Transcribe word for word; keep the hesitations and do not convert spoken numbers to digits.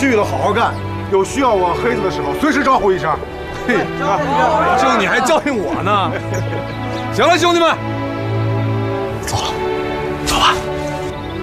去了好好干，有需要我黑子的时候，随时招呼一声。嘿， 这你还教训我呢？行了，兄弟们， 走了。